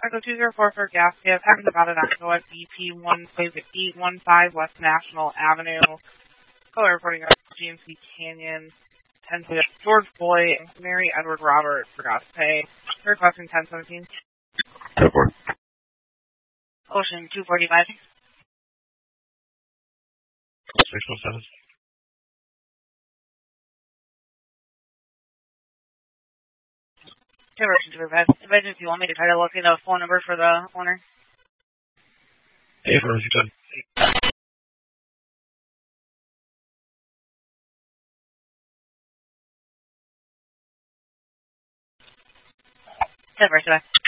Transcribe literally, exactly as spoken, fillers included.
Echo two zero four for Gaskia, having about an Echo at B P one five eight one five West National Avenue. Caller reporting on G M C Canyon. ten George Boy and Mary Edward Robert forgot to pay. Requesting ten seventeen. Go for it. Ocean two forty-five. six one seven. Ocean two forty-five. Imagine if you want me to try to locate a phone number for the owner. Hey, for you done. ten forty-five.